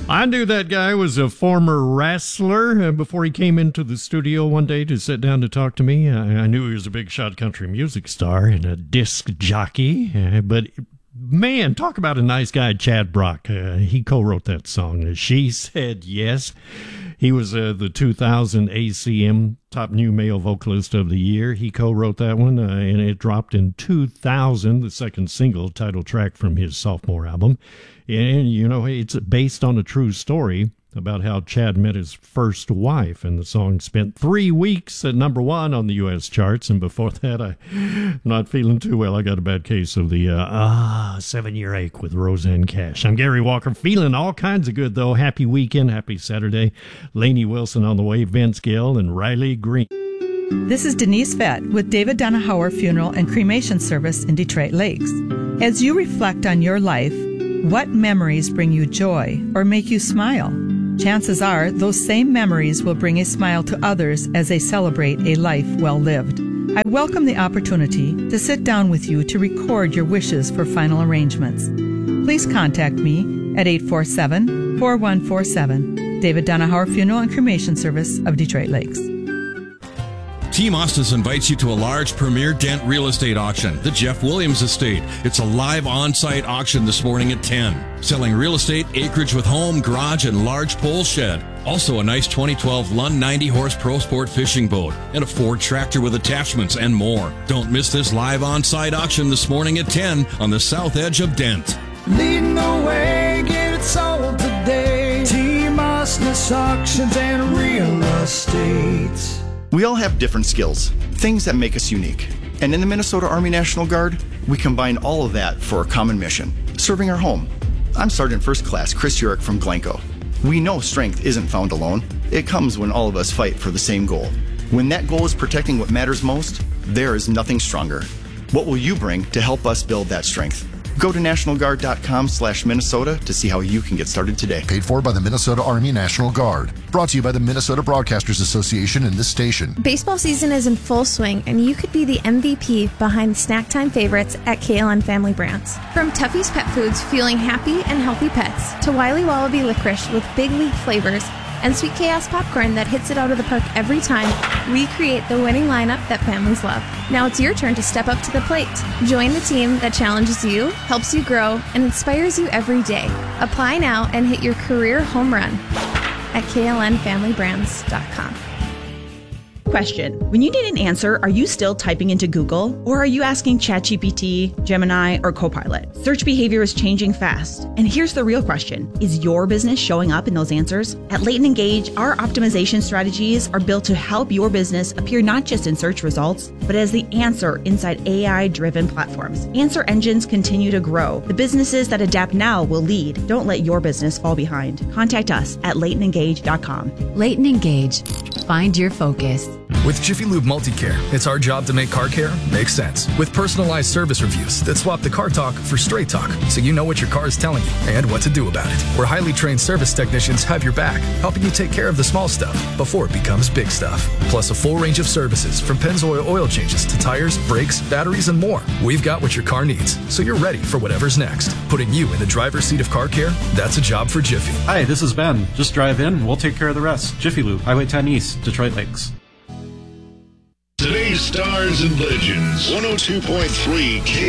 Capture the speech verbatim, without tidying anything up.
I knew that guy was a former wrestler uh, before he came into the studio one day to sit down to talk to me. I, I knew he was a big shot country music star and a disc jockey, uh, but man, talk about a nice guy, Chad Brock. Uh, he co-wrote that song. She Said Yes. He was uh, the two thousand A C M Top New Male Vocalist of the Year. He co-wrote that one, uh, and it dropped in two thousand, the second single, title track from his sophomore album. And, you know, it's based on a true story about how Chad met his first wife, and the song spent three weeks at number one on the U S charts. And before that, I, I'm not feeling too well. I got a bad case of the uh, ah seven-year ache with Roseanne Cash. I'm Gary Walker, feeling all kinds of good, though. Happy weekend, happy Saturday. Lainey Wilson on the way, Vince Gill, and Riley Green. This is Denise Vett with David Donahauer Funeral and Cremation Service in Detroit Lakes. As you reflect on your life, what memories bring you joy or make you smile? Chances are those same memories will bring a smile to others as they celebrate a life well lived. I welcome the opportunity to sit down with you to record your wishes for final arrangements. Please contact me at eight four seven, four one four seven. David Donahauer Funeral and Cremation Service of Detroit Lakes. Team Ostis invites you to a large premier Dent real estate auction, the Jeff Williams Estate. It's a live on-site auction this morning at ten. Selling real estate, acreage with home, garage, and large pole shed. Also a nice twenty twelve Lund ninety horse Pro Sport fishing boat and a Ford tractor with attachments and more. Don't miss this live on-site auction this morning at ten on the south edge of Dent. Leading the way, get it sold today. Team Ostis Auctions and Real Estate. We all have different skills, things that make us unique. And in the Minnesota Army National Guard, we combine all of that for a common mission, serving our home. I'm Sergeant First Class Chris Urich from Glencoe. We know strength isn't found alone. It comes when all of us fight for the same goal. When that goal is protecting what matters most, there is nothing stronger. What will you bring to help us build that strength? Go to national guard dot com slash Minnesota to see how you can get started today. Paid for by the Minnesota Army National Guard. Brought to you by the Minnesota Broadcasters Association and this station. Baseball season is in full swing, and you could be the M V P behind snack time favorites at K L N Family Brands. From Tuffy's Pet Foods, fueling happy and healthy pets, to Wiley Wallaby Licorice with big league flavors, and Sweet Chaos Popcorn that hits it out of the park every time, we create the winning lineup that families love. Now it's your turn to step up to the plate. Join the team that challenges you, helps you grow, and inspires you every day. Apply now and hit your career home run at K L N family brands dot com. Question. When you need an answer, are you still typing into Google? Or are you asking ChatGPT, Gemini, or Copilot? Search behavior is changing fast. And here's the real question. Is your business showing up in those answers? At Leighton Engage, our optimization strategies are built to help your business appear not just in search results, but as the answer inside A I-driven platforms. Answer engines continue to grow. The businesses that adapt now will lead. Don't let your business fall behind. Contact us at leighton engage dot com. Leighton Engage. Find your focus. With Jiffy Lube Multicare, it's our job to make car care make sense. With personalized service reviews that swap the car talk for straight talk, so you know what your car is telling you and what to do about it. Where highly trained service technicians have your back, helping you take care of the small stuff before it becomes big stuff. Plus a full range of services from Pennzoil oil changes to tires, brakes, batteries, and more. We've got what your car needs, so you're ready for whatever's next. Putting you in the driver's seat of car care, that's a job for Jiffy. Hi, this is Ben. Just drive in, we'll take care of the rest. Jiffy Lube, Highway ten East, Detroit Lakes. Today's Stars and Legends, one oh two point three K